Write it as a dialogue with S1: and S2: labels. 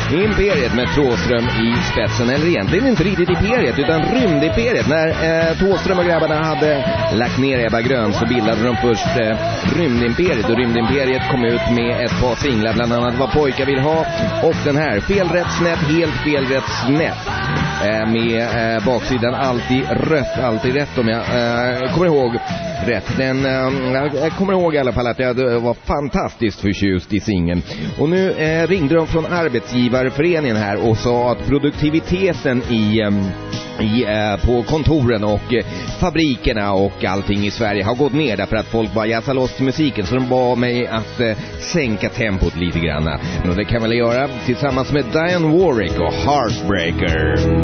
S1: Imperiet med Thåström i spetsen, eller egentligen inte riktigt Imperiet utan Rymdimperiet. När Thåström och grabbarna hade lagt ner Ebba Grön så bildade de först Rymdimperiet, och Rymdimperiet kom ut med ett par singlar, bland annat Vad pojkar vill ha och den här Fel rätt snett, helt fel rätt snett, med baksidan alltid rött, alltid rätt, om jag kommer ihåg rätt. Jag kommer ihåg i alla fall att jag var fantastiskt förtjust i singeln. Och nu ringde de från arbetsgivarföreningen här och sa att produktiviteten på kontoren och fabrikerna och allting i Sverige har gått ner därför att folk bara jassar loss till musiken, så de bad mig att sänka tempot lite grann. Och det kan väl göra tillsammans med Diane Warwick och Heartbreaker.